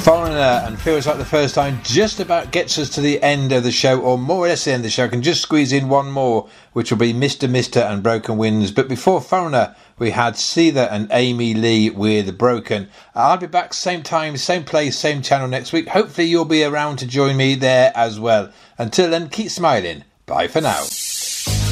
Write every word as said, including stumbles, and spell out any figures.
Foreigner and Feels Like the First Time just about gets us to the end of the show, or more or less the end of the show. I can just squeeze in one more, which will be Mister Mister and Broken Winds. But before Foreigner, we had Seether and Amy Lee with Broken. I'll be back same time, same place, same channel next week. Hopefully you'll be around to join me there as well. Until then, keep smiling. Bye for now.